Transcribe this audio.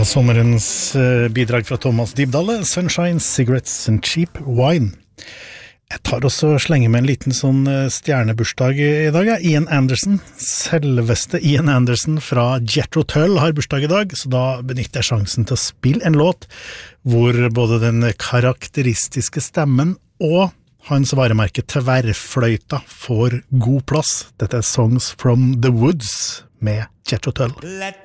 Og sommerens bidrag fra Thomas Dybdahl, Sunshine, Cigarettes and Cheap Wine. Jeg tar også og slenger med en liten sånn stjernebursdag i dag. Ian Anderson, selveste Ian Anderson fra Jethro Tull har bursdag i dag, så da benytter jeg sjansen til å spille en låt hvor både den karakteristiske stemmen og hans varemerke tverrfløyta får god plass. Dette Songs from the Woods med Jethro Tull.